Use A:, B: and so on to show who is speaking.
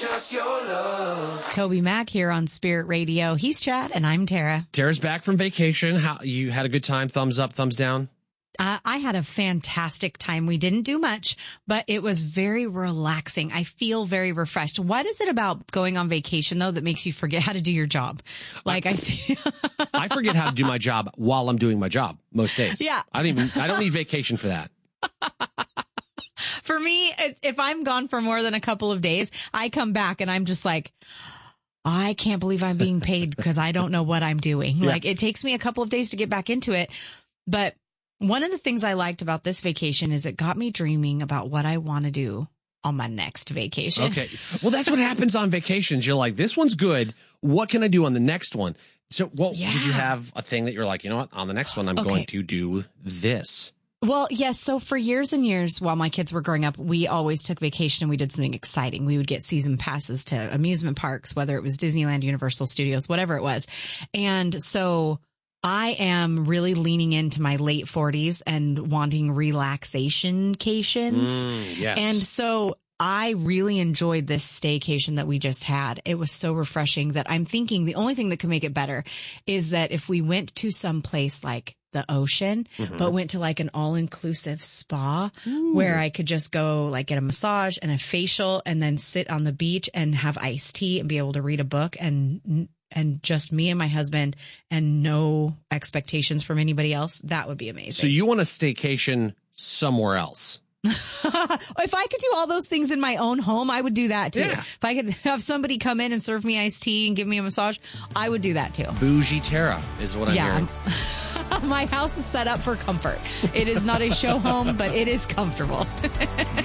A: just your love.
B: Toby Mac here on Spirit Radio. He's Chad and I'm Tara.
C: Tara's back from vacation. How you had a good time? Thumbs up, thumbs down?
B: I had a fantastic time. We didn't do much, but it was very relaxing. I feel very refreshed. What is it about going on vacation, though, that makes you forget how to do your job? Like I
C: forget how to do my job while I'm doing my job most days.
B: Yeah.
C: I don't need vacation for that.
B: For me, if I'm gone for more than a couple of days, I come back and I'm just like, I can't believe I'm being paid because I don't know what I'm doing. Yeah. Like it takes me a couple of days to get back into it. But one of the things I liked about this vacation is it got me dreaming about what I want to do on my next vacation.
C: Okay. Well, that's what happens on vacations. You're like, this one's good. What can I do on the next one? So did you have a thing that you're like, you know what? On the next one, I'm going to do this.
B: Well, yes. So for years and years while my kids were growing up, we always took vacation and we did something exciting. We would get season passes to amusement parks, whether it was Disneyland, Universal Studios, whatever it was. And so I am really leaning into my late 40s and wanting relaxation-cations.
C: Yes.
B: And so I really enjoyed this staycation that we just had. It was so refreshing that I'm thinking the only thing that could make it better is that if we went to some place like the ocean, but went to like an all-inclusive spa where I could just go like get a massage and a facial and then sit on the beach and have iced tea and be able to read a book and just me and my husband and no expectations from anybody else, that would be amazing.
C: So you want a staycation somewhere else?
B: If I could do all those things in my own home, I would do that too. Yeah. If I could have somebody come in and serve me iced tea and give me a massage, I would do that too.
C: Bougie Tara is what I'm hearing.
B: My house is set up for comfort. It is not a show home, but it is comfortable.